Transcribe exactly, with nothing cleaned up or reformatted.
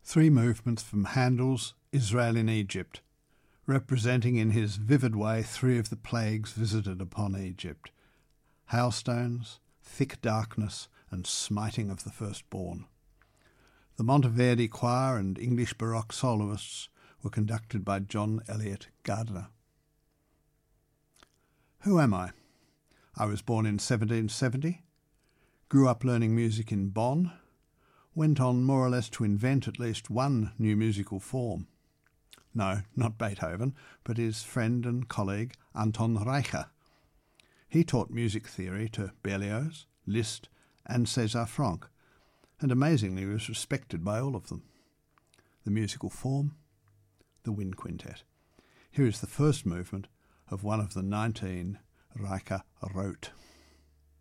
Three movements from Handel's Israel in Egypt, representing in his vivid way three of the plagues visited upon Egypt: hailstones, thick darkness, and smiting of the firstborn. The Monteverdi Choir and English Baroque soloists were conducted by John Elliott Gardiner. Who am I? I was born in seventeen seventy, grew up learning music in Bonn, went on more or less to invent at least one new musical form. No, not Beethoven, but his friend and colleague Anton Reicher. He taught music theory to Berlioz, Liszt and César Franck, and amazingly was respected by all of them. The musical form? The Wind Quintet. Here is the first movement of one of the nineteen Reicher wrote.